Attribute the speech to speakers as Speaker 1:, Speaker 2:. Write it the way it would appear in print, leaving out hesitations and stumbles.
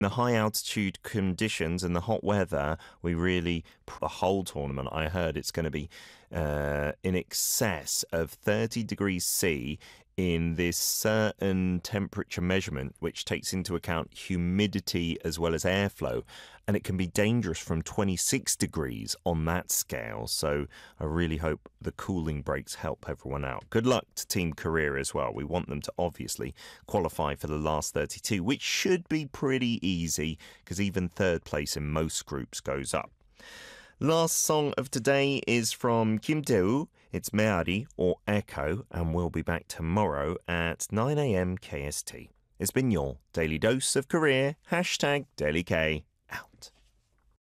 Speaker 1: The high altitude conditions and the hot weather, the whole tournament, I heard it's going to be in excess of 30 degrees C in this certain temperature measurement, which takes into account humidity as well as airflow. And it can be dangerous from 26 degrees on that scale. So I really hope the cooling breaks help everyone out. Good luck to Team Korea as well. We want them to obviously qualify for the last 32, which should be pretty easy because even third place in most groups goes up. Last song of today is from Kim Tae-woo. It's Meari or Echo, and we'll be back tomorrow at 9 a.m. KST. It's been your Daily Dose of Korea. #DailyK out.